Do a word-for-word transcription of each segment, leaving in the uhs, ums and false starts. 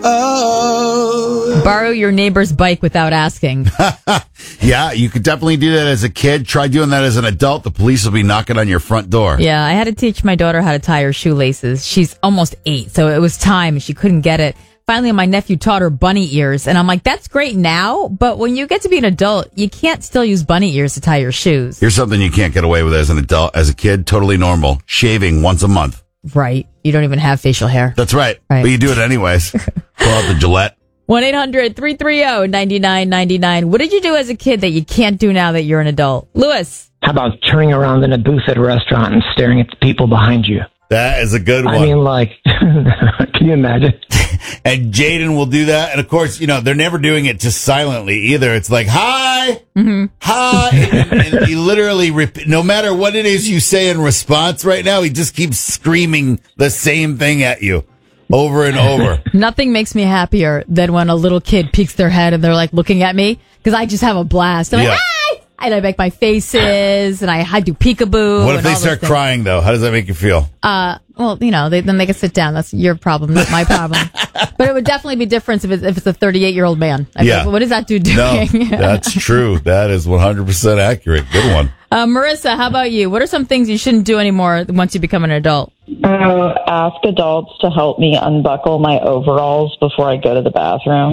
Oh. Borrow your neighbor's bike without asking. Yeah, you could definitely do that as a kid. Try doing that as an adult. The police will be knocking on your front door. Yeah, I had to teach my daughter how to tie her shoelaces. She's almost eight, so it was time, and she couldn't get it. Finally, my nephew taught her bunny ears, and I'm like, that's great now, but when you get to be an adult, you can't still use bunny ears to tie your shoes. Here's something you can't get away with as an adult. As a kid, totally normal. Shaving once a month. Right. You don't even have facial hair. That's right. Right. But you do it anyways. Pull out the Gillette. one eight hundred three three zero nine nine nine nine. What did you do as a kid that you can't do now that you're an adult? Lewis. How about turning around in a booth at a restaurant and staring at the people behind you? That is a good one. I mean, like, can you imagine? And Jaden will do that. And of course, you know, they're never doing it just silently either. It's like, hi, Mm-hmm. hi. And, and he literally, rep- no matter what it is you say in response right now, he just keeps screaming the same thing at you over and over. Nothing makes me happier than when a little kid peeks their head and they're like looking at me because I just have a blast. I'm Yeah. like, hi! And I make my faces and I, I do peekaboo. What if and they all those start things. crying, though? How does that make you feel? Uh, well, you know, they, then they can sit down. That's your problem, not my problem. But it would definitely be different if it's, if it's a thirty-eight-year-old man. I'd be Yeah. like, well, what is that dude No, doing? that's true. That is one hundred percent accurate. Good one. uh, Marissa, how about you? What are some things you shouldn't do anymore once you become an adult? Uh, ask adults to help me unbuckle my overalls before I go to the bathroom.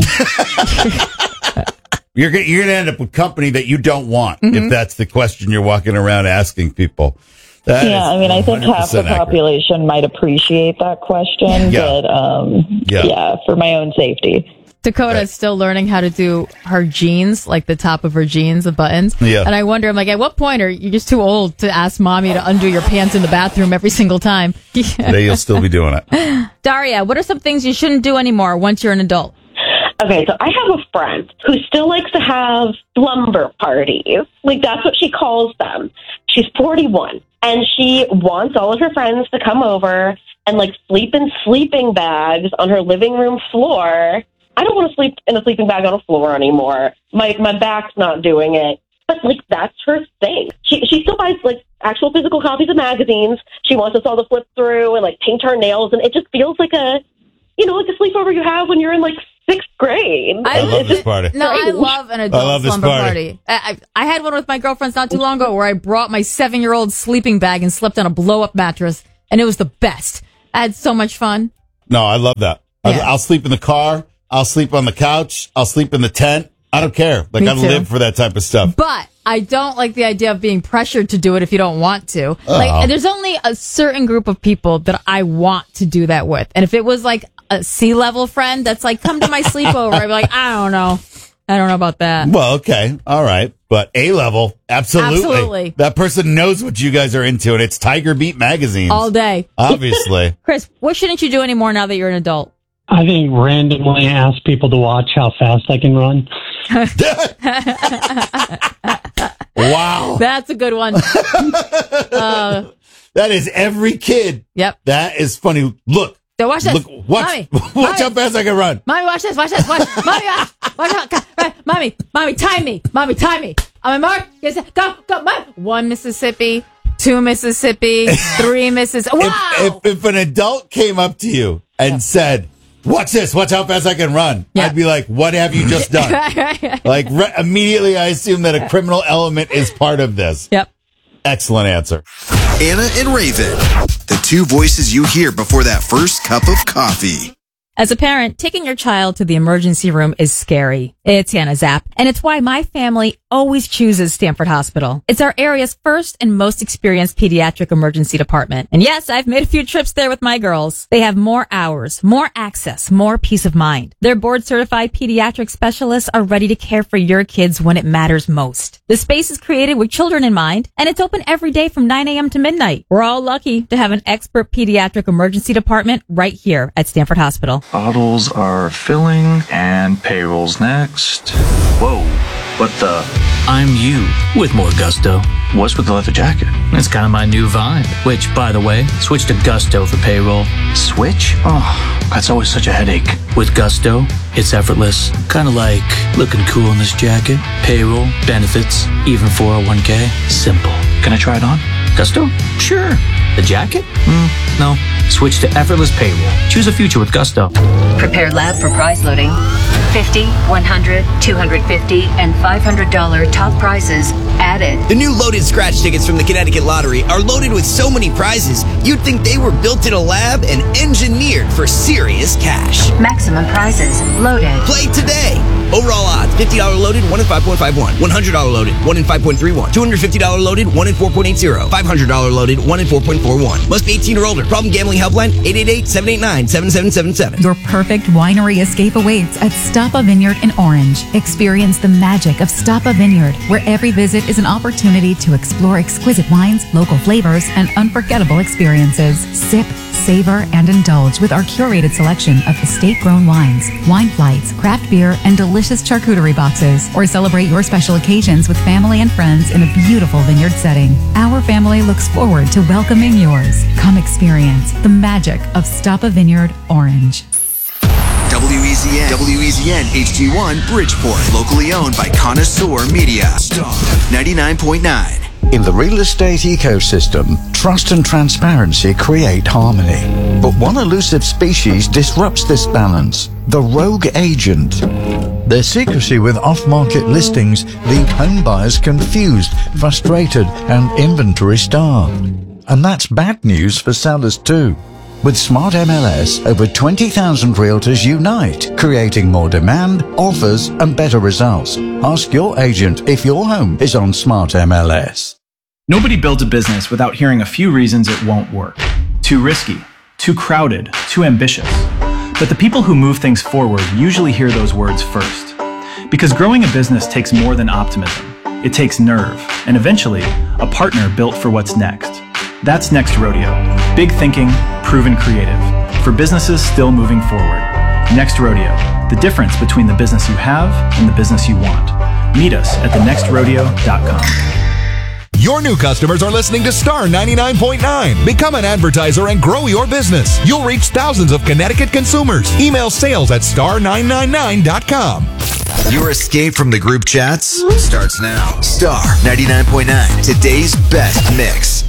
You're going you're to end up with company that you don't want, Mm-hmm. if that's the question you're walking around asking people. That Yeah, is I mean, I think half the one hundred percent accurate. population might appreciate that question, Yeah. but um, Yeah. yeah. for my own safety. Dakota Right. is still learning how to do her jeans, like the top of her jeans, the buttons. Yeah. And I wonder, I'm like, at what point are you just too old to ask mommy to undo your pants in the bathroom every single time? Today you'll still be doing it. Daria, what are some things you shouldn't do anymore once you're an adult? Okay, so I have a friend who still likes to have slumber parties. Like, that's what she calls them. She's forty-one, and she wants all of her friends to come over and, like, sleep in sleeping bags on her living room floor. I don't want to sleep in a sleeping bag on a floor anymore. My my back's not doing it. But, like, that's her thing. She she still buys, like, actual physical copies of magazines. She wants us all to flip through and, like, paint her nails. And it just feels like a, you know, like a sleepover you have when you're in, like, sixth grade. I love this party. No, I love an adult I love this slumber party. party. I, I, I had one with my girlfriends not too long ago where I brought my seven-year-old sleeping bag and slept on a blow-up mattress, and it was the best. I had so much fun. No, I love that. Yeah. I'll, I'll sleep in the car. I'll sleep on the couch. I'll sleep in the tent. I don't care. Like, Me I too. live for that type of stuff. But I don't like the idea of being pressured to do it if you don't want to. Oh. Like, there's only a certain group of people that I want to do that with. And if it was like a C-level friend that's like, come to my sleepover, I'd be like, I don't know. I don't know about that. Well, okay. All right. But A-level, absolutely. Absolutely. That person knows what you guys are into, and it's Tiger Beat magazines. All day. Obviously. Chris, what shouldn't you do anymore now that you're an adult? I think randomly ask people to watch how fast I can run. Wow. That's a good one. uh, That is every kid. Yep. That is funny. Look. So watch this. Look, watch, Mommy, watch mommy. how fast I can run. Mommy, watch this, watch this, watch. Mommy, watch, watch out. Go, right. Mommy, mommy, time me. Mommy, time me. On my mark, yes, go, go, Mom. One Mississippi, two Mississippi, three Mississippi. Wow. If, if, if an adult came up to you and said, watch this, watch how fast I can run, Yeah. I'd be like, what have you just done? Like, re- immediately I assume that a criminal element is part of this. Yep. Excellent answer. Anna and Raven, the two voices you hear before that first cup of coffee. As a parent, taking your child to the emergency room is scary. It's Anna Zapp, and it's why my family always chooses Stanford Hospital. It's our area's first and most experienced pediatric emergency department. And yes, I've made a few trips there with my girls. They have more hours, more access, more peace of mind. Their board-certified pediatric specialists are ready to care for your kids when it matters most. The space is created with children in mind, and it's open every day from nine a.m. to midnight. We're all lucky to have an expert pediatric emergency department right here at Stanford Hospital. Bottles are filling and payroll's next. Whoa, what the? I'm you with more gusto. What's with the leather jacket? It's kind of my new vibe. Which, by the way, switch to Gusto for payroll. Switch? Oh, that's always such a headache. With Gusto, it's effortless. Kind of like looking cool in this jacket. Payroll, benefits, even four oh one k. Simple. Can I try it on? Gusto? Sure. The jacket? Mm, no. Switch to effortless payroll. Choose a future with Gusto. Prepare lab for prize loading. fifty, one hundred, two hundred fifty, and five hundred dollars top prizes added. The new loaded scratch tickets from the Connecticut Lottery are loaded with so many prizes, you'd think they were built in a lab and engineered for serious cash. Maximum prizes loaded. Play today. Overall odds, fifty dollars loaded, one in five point five one. one hundred dollars loaded, one in five point three one. two hundred fifty dollars loaded, one in four point eight zero. five hundred dollars loaded, one in four point four one. Must be eighteen or older. Problem gambling helpline, eight eight eight, seven eight nine, seven seven seven seven. Your perfect winery escape awaits at Stoppa Vineyard in Orange. Experience the magic of Stoppa Vineyard, where every visit is an opportunity to explore exquisite wines, local flavors, and unforgettable experiences. Sip, savor, and indulge with our curated selection of estate-grown wines, wine flights, craft beer, and delicious charcuterie boxes. Or celebrate your special occasions with family and friends in a beautiful vineyard setting. Our family looks forward to welcoming yours. Come experience the magic of Stoppa Vineyard Orange. W E Z N, W E Z N H D one Bridgeport, locally owned by Connoisseur Media. Star ninety-nine point nine. In the real estate ecosystem, trust and transparency create harmony. But one elusive species disrupts this balance: the rogue agent. Their secrecy with off-market listings leave home buyers confused, frustrated, and inventory starved. And that's bad news for sellers too. With Smart M L S, over twenty thousand realtors unite, creating more demand, offers, and better results. Ask your agent if your home is on Smart M L S. Nobody builds a business without hearing a few reasons it won't work. Too risky, too crowded, too ambitious. But the people who move things forward usually hear those words first. Because growing a business takes more than optimism. It takes nerve, and eventually, a partner built for what's next. That's Next Rodeo. Big thinking, proven creative. For businesses still moving forward. Next Rodeo. The difference between the business you have and the business you want. Meet us at the next rodeo dot com. Your new customers are listening to Star ninety-nine point nine. Become an advertiser and grow your business. You'll reach thousands of Connecticut consumers. Email sales at star nine nine nine dot com. Your escape from the group chats starts now. Star ninety-nine point nine, today's best mix.